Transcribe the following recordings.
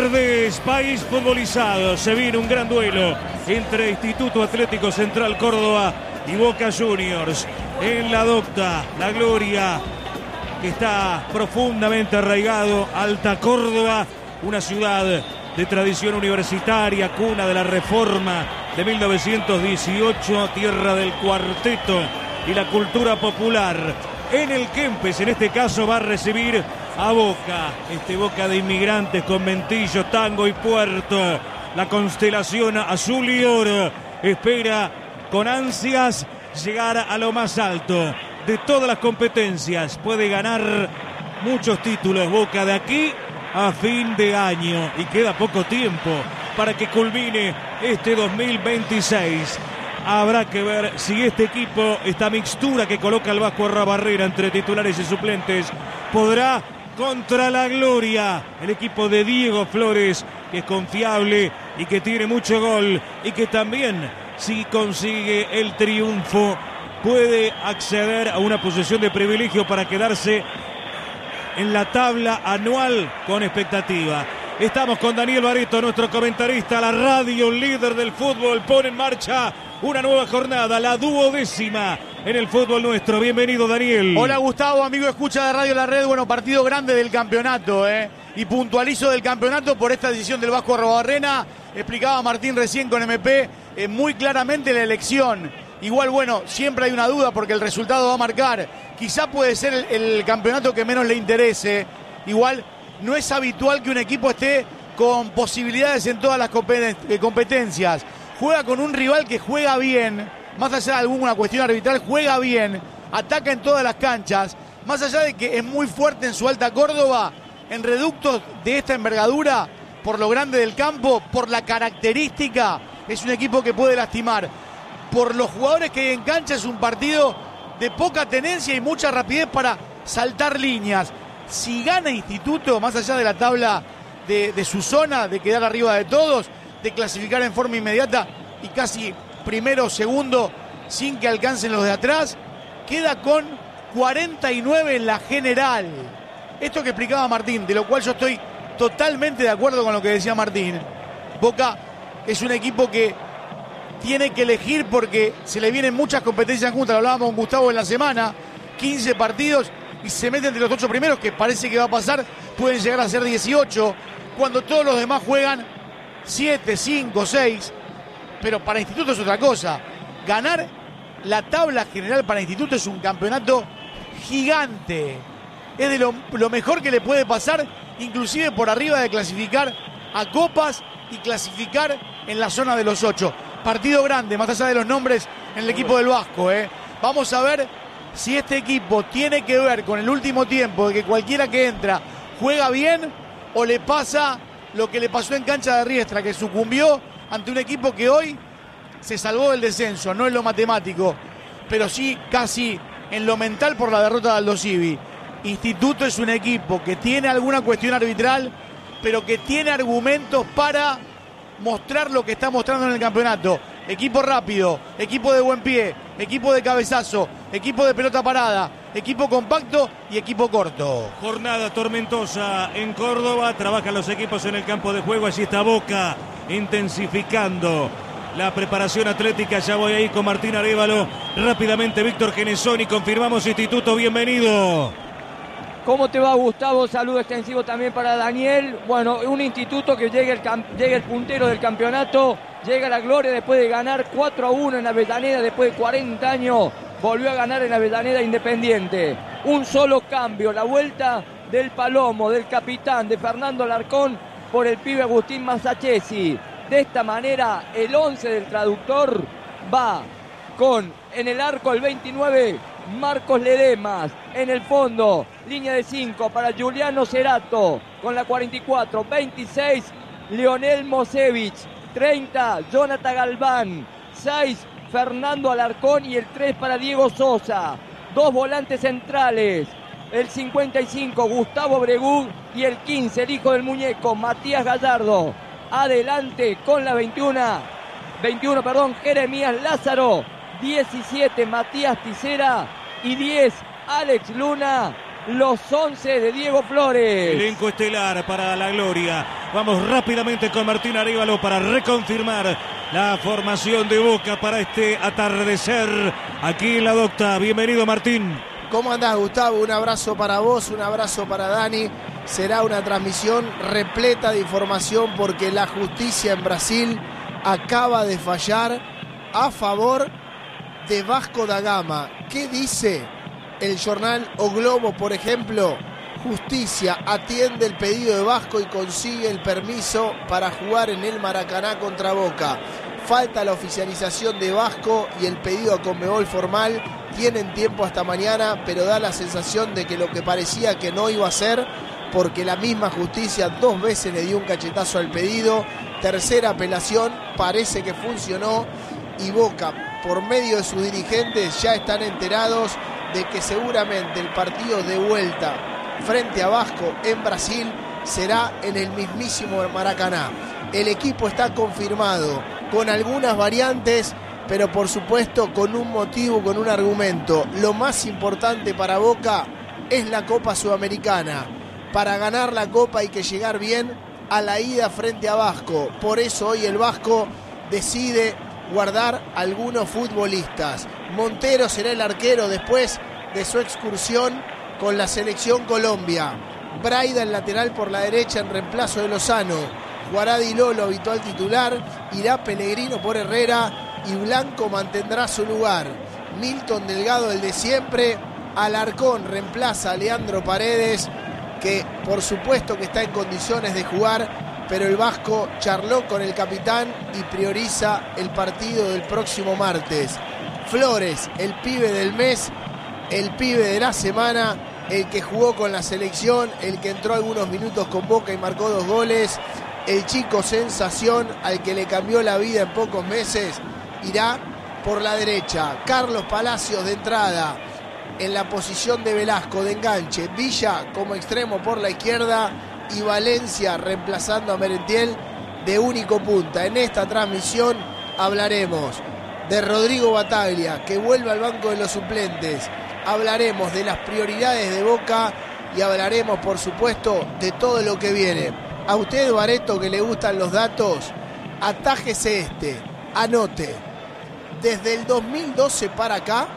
Verdes, país futbolizado. Se viene un gran duelo entre Instituto Atlético Central Córdoba y Boca Juniors. En la docta, la gloria que está profundamente arraigado. Alta Córdoba, una ciudad de tradición universitaria, cuna de la Reforma de 1918, tierra del cuarteto y la cultura popular. En el Kempes, en este caso, va a recibir a Boca, Boca de inmigrantes con Mentillo, Tango y Puerto. La constelación azul y oro espera con ansias llegar a lo más alto de todas las competencias. Puede ganar muchos títulos Boca de aquí a fin de año y queda poco tiempo para que culmine este 2026. Habrá que ver si este equipo, esta mixtura que coloca el Vasco Arrabarrera entre titulares y suplentes, podrá contra la gloria. El equipo de Diego Flores, que es confiable y que tiene mucho gol y que también, si consigue el triunfo, puede acceder a una posición de privilegio para quedarse en la tabla anual con expectativa. Estamos con Daniel Barreto, nuestro comentarista, la radio líder del fútbol. Pone en marcha una nueva jornada, la 12ª en el fútbol nuestro. Bienvenido, Daniel. Hola, Gustavo, amigo escucha de Radio La Red. Bueno, partido grande del campeonato, y puntualizo del campeonato por esta decisión del Vasco Arrabarrena. Explicaba Martín recién con MP muy claramente la elección. Igual, bueno, siempre hay una duda porque el resultado va a marcar. Quizá puede ser el campeonato que menos le interese. Igual, no es habitual que un equipo esté con posibilidades en todas las competencias. Juega con un rival que juega bien, más allá de alguna cuestión arbitral, juega bien, ataca en todas las canchas. Más allá de que es muy fuerte en su Alta Córdoba, en reductos de esta envergadura, por lo grande del campo, por la característica, es un equipo que puede lastimar. Por los jugadores que hay en cancha, es un partido de poca tenencia y mucha rapidez para saltar líneas. Si gana Instituto, más allá de la tabla de su zona, de quedar arriba de todos, de clasificar en forma inmediata y casi primero o segundo sin que alcancen los de atrás, queda con 49 en la general. Esto que explicaba Martín, de lo cual yo estoy totalmente de acuerdo con lo que decía Martín. Boca es un equipo que tiene que elegir porque se le vienen muchas competencias juntas. Lo hablábamos con Gustavo en la semana, 15 partidos y se mete entre los 8 primeros, que parece que va a pasar. Pueden llegar a ser 18 cuando todos los demás juegan 7, 5, 6. Pero para Instituto es otra cosa. Ganar la tabla general para Instituto es un campeonato gigante. Es de lo mejor que le puede pasar, inclusive por arriba de clasificar a copas y clasificar en la zona de los 8. Partido grande, más allá de los nombres en el equipo del Vasco. Vamos a ver si este equipo tiene que ver con el último tiempo, de que cualquiera que entra juega bien, o le pasa lo que le pasó en cancha de Riestra, que sucumbió ante un equipo que hoy se salvó del descenso, no en lo matemático, pero sí casi en lo mental por la derrota de Aldo Civi. Instituto es un equipo que tiene alguna cuestión arbitral, pero que tiene argumentos para mostrar lo que está mostrando en el campeonato. Equipo rápido, equipo de buen pie, equipo de cabezazo, equipo de pelota parada, equipo compacto y equipo corto. Jornada tormentosa en Córdoba, trabajan los equipos en el campo de juego. Allí está Boca intensificando la preparación atlética. Ya voy ahí con Martín Arévalo. Rápidamente Víctor Genesoni, confirmamos Instituto, bienvenido. ¿Cómo te va, Gustavo? Saludo extensivo también para Daniel. Bueno, un Instituto que llega el puntero del campeonato, llega a la gloria después de ganar 4-1 en Avellaneda, después de 40 años, volvió a ganar en Avellaneda Independiente. Un solo cambio, la vuelta del Palomo, del capitán, de Fernando Alarcón, por el pibe Agustín Masachesi. De esta manera, el 11 del traductor va con, en el arco, el 29, Marcos Ledemas. En el fondo, línea de 5 para Giuliano Cerato con la 44, 26, Lionel Mosevich, 30, Jonathan Galván, 6, Fernando Alarcón y el 3 para Diego Sosa. Dos volantes centrales, el 55, Gustavo Bregú, y el 15, el hijo del muñeco, Matías Gallardo. Adelante con la 21, Jeremías Lázaro, 17, Matías Tisera y 10, Alex Luna. Los 11 de Diego Flores. Elenco estelar para la gloria. Vamos rápidamente con Martín Arévalo para reconfirmar la formación de Boca para este atardecer aquí en la Docta. Bienvenido, Martín. ¿Cómo andás, Gustavo? Un abrazo para vos, un abrazo para Dani. Será una transmisión repleta de información porque la justicia en Brasil acaba de fallar a favor de Vasco da Gama. ¿Qué dice el jornal O Globo, por ejemplo? Justicia atiende el pedido de Vasco y consigue el permiso para jugar en el Maracaná contra Boca. Falta la oficialización de Vasco y el pedido a Conmebol formal. Tienen tiempo hasta mañana, pero da la sensación de que lo que parecía que no iba a ser, porque la misma justicia 2 veces le dio un cachetazo al pedido. Tercera apelación, parece que funcionó y Boca, por medio de sus dirigentes, ya están enterados de que seguramente el partido de vuelta frente a Vasco en Brasil será en el mismísimo Maracaná. El equipo está confirmado con algunas variantes, pero por supuesto con un motivo, con un argumento. Lo más importante para Boca es la Copa Sudamericana. Para ganar la Copa hay que llegar bien a la ida frente a Vasco. Por eso hoy el Vasco decide guardar algunos futbolistas. Montero será el arquero después de su excursión con la selección Colombia. Braida el lateral por la derecha en reemplazo de Lozano. Jugará Di Lolo, habitual titular. Irá Pellegrino por Herrera y Blanco mantendrá su lugar. Milton Delgado, el de siempre. Alarcón reemplaza a Leandro Paredes, que por supuesto que está en condiciones de jugar, pero el Vasco charló con el capitán y prioriza el partido del próximo martes. Flores, el pibe del mes, el pibe de la semana, el que jugó con la selección, el que entró algunos minutos con Boca y marcó 2 goles, el chico sensación al que le cambió la vida en pocos meses, irá por la derecha. Carlos Palacios de entrada en la posición de Velasco de enganche, Villa como extremo por la izquierda y Valencia reemplazando a Merentiel de único punta. En esta transmisión hablaremos de Rodrigo Bataglia, que vuelve al banco de los suplentes. Hablaremos de las prioridades de Boca y hablaremos, por supuesto, de todo lo que viene. A usted, Bareto, que le gustan los datos, atájese anote. Desde el 2012 para acá,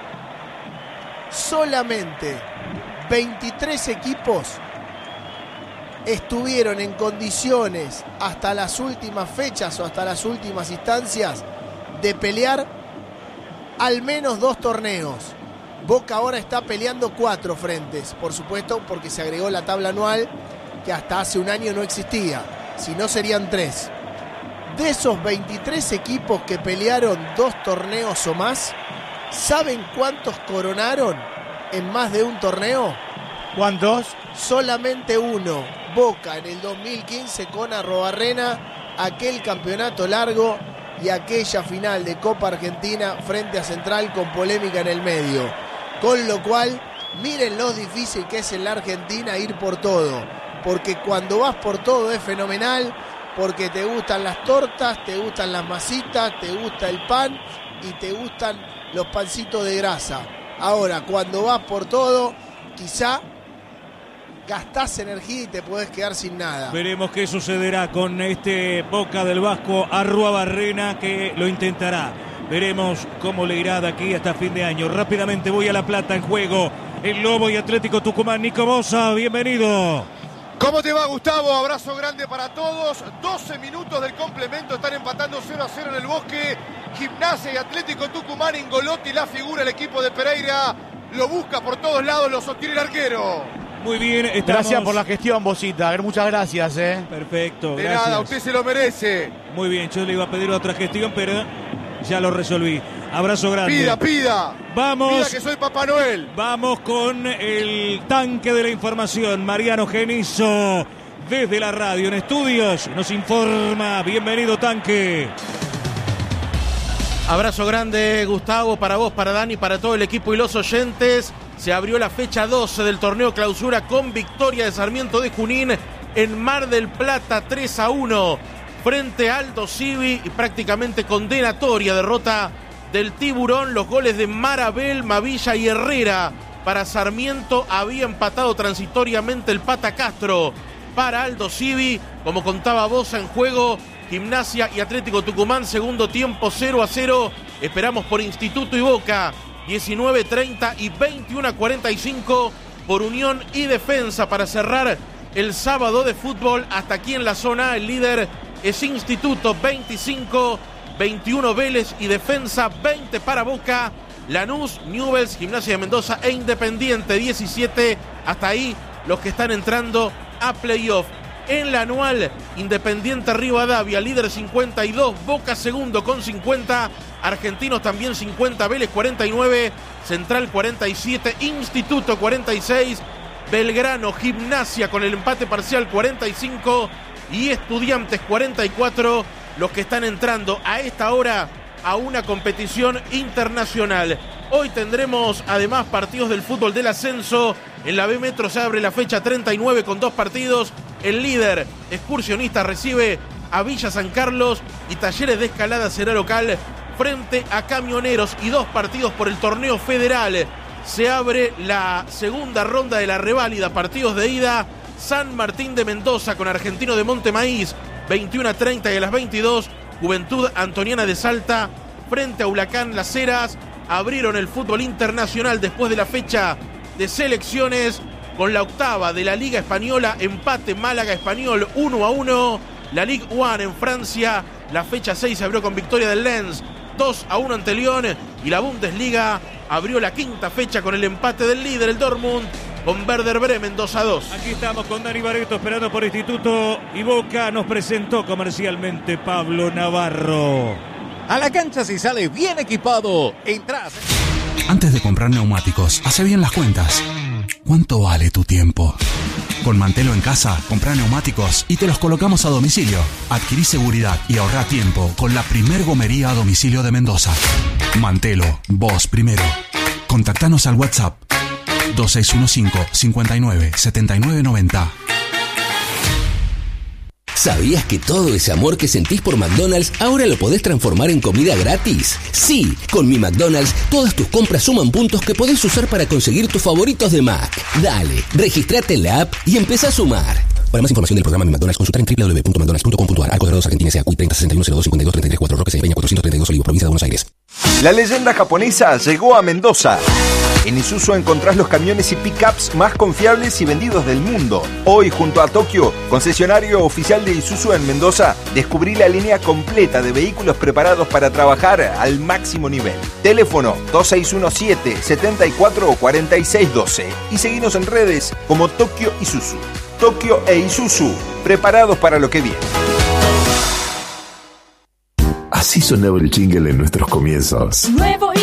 solamente 23 equipos estuvieron en condiciones hasta las últimas fechas o hasta las últimas instancias de pelear al menos 2 torneos. Boca ahora está peleando 4 frentes, por supuesto, porque se agregó la tabla anual que hasta hace un año no existía, si no serían 3. De esos 23 equipos que pelearon 2 torneos o más, ¿saben cuántos coronaron en más de un torneo? ¿Cuántos? Solamente 1. Boca en el 2015 con Arrobarrena, aquel campeonato largo y aquella final de Copa Argentina frente a Central con polémica en el medio. Con lo cual, miren lo difícil que es en la Argentina ir por todo. Porque cuando vas por todo es fenomenal, porque te gustan las tortas, te gustan las masitas, te gusta el pan y te gustan los pancitos de grasa. Ahora, cuando vas por todo, quizá gastás energía y te podés quedar sin nada. Veremos qué sucederá con este Boca del Vasco Arruabarrena, que lo intentará. Veremos cómo le irá de aquí hasta fin de año. Rápidamente voy a La Plata, en juego el Lobo y Atlético Tucumán. Nico Bosa, bienvenido. ¿Cómo te va, Gustavo? Abrazo grande para todos. 12 minutos del complemento, están empatando 0-0 en el Bosque. Gimnasia y Atlético Tucumán, Ingolotti, la figura, el equipo de Pereira lo busca por todos lados, lo sostiene el arquero. Muy bien, estamos... Gracias por la gestión, Bosita. Muchas gracias. Perfecto, de gracias. nada, usted se lo merece. Muy bien, yo le iba a pedir otra gestión, pero ya lo resolví. Abrazo grande. Pida. Vamos. Pida que soy Papá Noel. Vamos con el tanque de la información. Mariano Genizo, desde la radio en estudios, nos informa. Bienvenido, tanque. Abrazo grande, Gustavo, para vos, para Dani, para todo el equipo y los oyentes. Se abrió la fecha 12 del torneo clausura con victoria de Sarmiento de Junín en Mar del Plata 3-1 frente a Aldo Civi y prácticamente condenatoria derrota del Tiburón. Los goles de Marabel, Mavilla y Herrera para Sarmiento. Había empatado transitoriamente el Pata Castro para Aldo Civi. Como contaba Bosa, en juego Gimnasia y Atlético Tucumán, segundo tiempo 0-0. Esperamos por Instituto y Boca, 19:30 y 21:45 por Unión y Defensa para cerrar el sábado de fútbol. Hasta aquí en la zona A, el líder es Instituto, 25, 21 Vélez y Defensa, 20 para Boca, Lanús, Newell's, Gimnasia de Mendoza e Independiente, 17. Hasta ahí los que están entrando a playoff. En la anual, Independiente Rivadavia, líder 52, Boca segundo con 50, Argentinos también 50, Vélez 49, Central 47, Instituto 46, Belgrano, Gimnasia con el empate parcial 45 y Estudiantes 44, los que están entrando a esta hora a una competición internacional. Hoy tendremos además partidos del fútbol del ascenso. En la B Metro se abre la fecha 39 con 2 partidos. El líder Excursionista recibe a Villa San Carlos y Talleres de Escalada será local frente a Camioneros, y 2 partidos por el torneo federal. Se abre la segunda ronda de la reválida, partidos de ida. San Martín de Mendoza con Argentino de Montemaíz, 21:30 y a las 22. Juventud Antoniana de Salta frente a Huracán Las Heras. Abrieron el fútbol internacional después de la fecha de selecciones con la octava de la Liga Española, empate Málaga-Español 1-1. La Ligue 1 en Francia, la fecha 6 se abrió con victoria del Lens 2-1 ante Lyon, y la Bundesliga abrió la quinta fecha con el empate del líder, el Dortmund, con Werder Bremen 2-2. Aquí estamos con Dani Barreto esperando por Instituto y Boca. Nos presentó comercialmente Pablo Navarro. A la cancha si sale bien equipado, entras. Antes de comprar neumáticos, hace bien las cuentas. ¿Cuánto vale tu tiempo? Con Mantelo en casa, comprá neumáticos y te los colocamos a domicilio. Adquirí seguridad y ahorrá tiempo con la primer gomería a domicilio de Mendoza. Mantelo, vos primero. Contactanos al WhatsApp 2615 59 79 90. ¿Sabías que todo ese amor que sentís por McDonald's ahora lo podés transformar en comida gratis? Sí, con Mi McDonald's todas tus compras suman puntos que podés usar para conseguir tus favoritos de Mac. Dale, registrate en la app y empezá a sumar. Para más información del programa Mi McDonald's, consultar en www.mcdonalds.com.ar. Arcos Dorados, Argentina, S.A. 30 61 02 52 33 4 Roque Peña 432 Olivos, provincia de Buenos Aires. La leyenda japonesa llegó a Mendoza. En Isuzu encontrás los camiones y pickups más confiables y vendidos del mundo. Hoy, junto a Tokio, concesionario oficial de Isuzu en Mendoza, descubrí la línea completa de vehículos preparados para trabajar al máximo nivel. Teléfono 2617-744612 y seguinos en redes como Tokio Isuzu. Tokio e Isuzu, preparados para lo que viene. Así sonaba el jingle en nuestros comienzos. Nuevo